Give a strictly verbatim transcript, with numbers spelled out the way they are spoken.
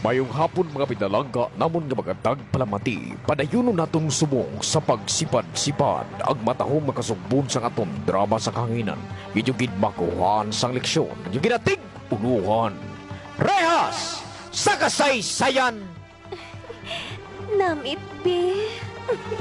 Mayong hapon mga pinalangga, namon nga magadag palamati, padayuno natong subong sa pagsipad-sipad, ang matahong makasugbon sa aton drama sa kahanginan, inyong makuhan sang leksyon, inyong ginatig unuhan. Rehas! Sa kasaysayan! Namit, be.